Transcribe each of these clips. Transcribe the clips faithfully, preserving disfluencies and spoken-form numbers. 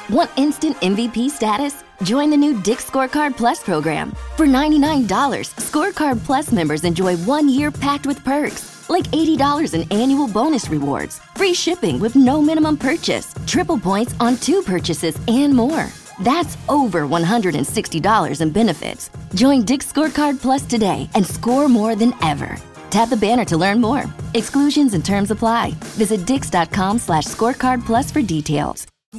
Want instant M V P status? Join the new Dick's Scorecard Plus program. For ninety-nine dollars, Scorecard Plus members enjoy one year packed with perks, like eighty dollars in annual bonus rewards, free shipping with no minimum purchase, triple points on two purchases, and more. That's over one hundred sixty dollars in benefits. Join Dick's Scorecard Plus today and score more than ever. Tap the banner to learn more. Exclusions and terms apply. Visit dix.com slash scorecard plus for details. We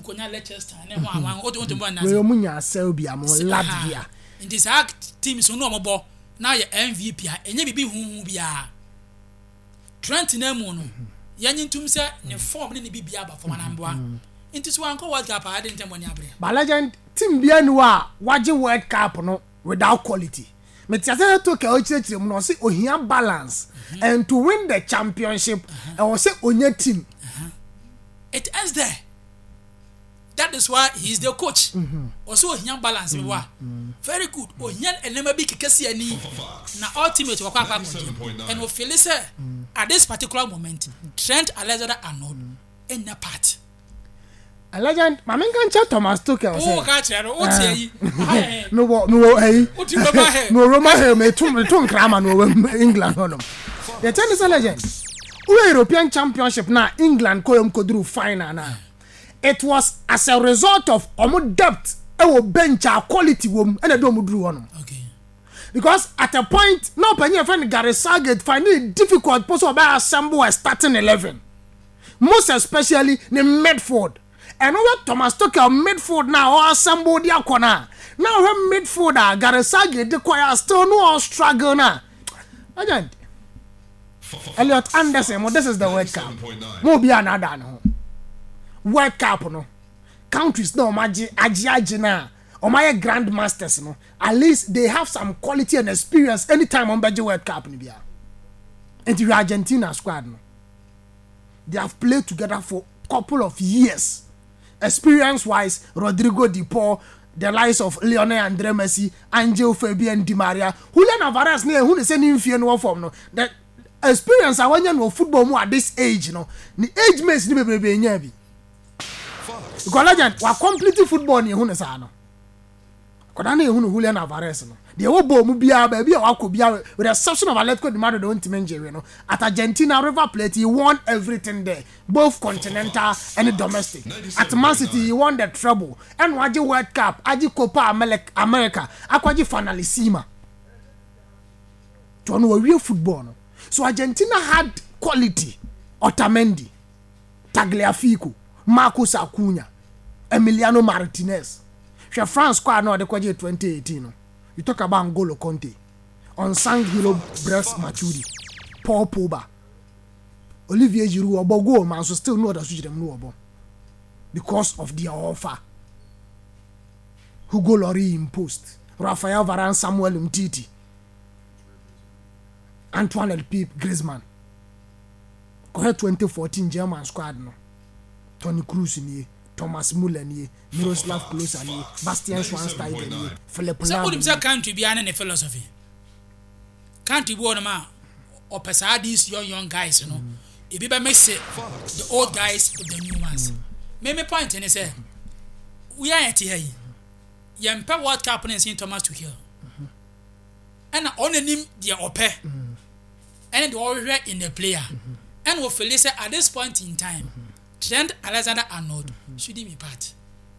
munya Serbia mo Latvia. In this act team so no mo now your M V P enye bibi hu bia. Trent na mu no. Yanyi ntum se ne form ne bibia aba form na mboa. Into so anko World Cup I didn't money abre. But legend team bia no a waje World Cup no without quality. Me tia say to ke o chire mu no say ohia balance mm-hmm. and to win the championship and uh-huh. say onya team. Uh-huh. It ends there. That is why he is the coach. Mm-hmm. Also ohia balance mm-hmm. mm-hmm. Very good. Ohia enema bi kekesi ani na ultimate wa kwa kwa and we feel say mm-hmm. at this particular moment Trent Alexander-Arnold mm-hmm. in the part. A legend, my man can chat Thomas Tuchel. Oh, catch her. What's he? No, no, hey. No, Roma, hey, me two, me two, Kramer, no, England, no. The tennis legend. We European Championship now. England koyom kodru final now. It was as a result of omo depth, our bench, our quality, wom, and I don't do one. Okay. Because at a point, no, penny friend Gary Southgate find it difficult to assemble a starting eleven. Most especially the Medford. And over Thomas Tuchel midfield now or somebody corner. Now her midfielder Garasagi the choir still no struggle now. Agent Elliot Anderson, well, this is the World Cup. Mo be another no. World Cup no. Countries no maji aji na. Or my grandmasters no. At least they have some quality and experience anytime on the World Cup ni bia. And the Argentina squad no. They have played together for a couple of years. Experience-wise, Rodrigo Di Paul, the likes of Lionel Andre Messi, Angel Fabian Di Maria, Julian Alvarez, who is sending in no form. No, that experience I want you know football more at this age. You know, the age makes you be be nyabi. Because legend, we completely football ni who is ano. Because na who Julian Alvarez no. The old boy mu bia baby wa ko bia with the exception of Atletico de Madrid don't mention no. At Argentina River Plate he won everything there, both continental and domestic. At Man City he won the treble and waji World Cup, aji Copa America, akwaji finalissima. To know real football no. So Argentina had quality. Otamendi, Tagliafico, Marcos Acuna, Emiliano Martinez. She France squad no de kwaji twenty eighteen no. You talk about N'Golo Conte, unsung hero Brest Matuidi, Paul Pogba, Olivier Giroud, Obogo, man, so still know that switch them no because of their offer. Hugo Lloris imposed, Raphael Varane, Samuel Umtiti, Antoine El Pipe, Griezmann. Go twenty fourteen German squad no, Toni Kroos in Thomas Müller ni Miroslav Klose ni Bastian Schweinsteiger ni Philipp Lahm. So what country behind the philosophy? Country bo ma or pesa these young young guys, you know. If you mix it the old guys with the new ones. Me me point and say we are at here. Yempa World Cup in Saint Thomas Tuchel. And on him the ope. And the already in the player. And we feel say at this point in time Trent Alexander-Arnold mm-hmm. should he be part?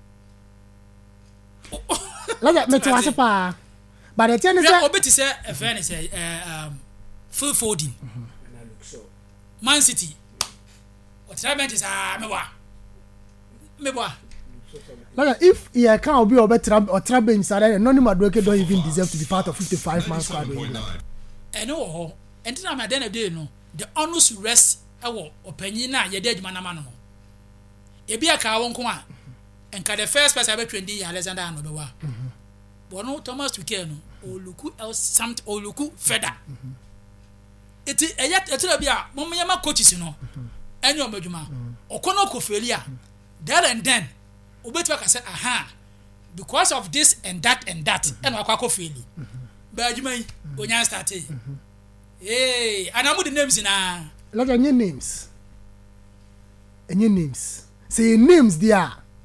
Let me tell you pa. But the thing is that obeti say a friend say um Phil Foden. Man City. What happened is ah me wa. Me wa. Like if he can't be obeti or travel inside no Madueke don't even deserve to be part of fifty-five man squad. I know. And then at the end of the day no the honors rest our opinion na ye dey adwuma na no. Ebi aka won ko a enka the first person about twenty Alexander-Arnold be wa bono Thomas Tuchel no oluku el samt oluku feda eti eya etira bi a mom yema coaches no enyo omadwuma okono kofeli a there and then obetu aka say aha because of this and that and that eno akwa kofeli ba adwuma yi onya start eh anamu the names na like any names any names say names there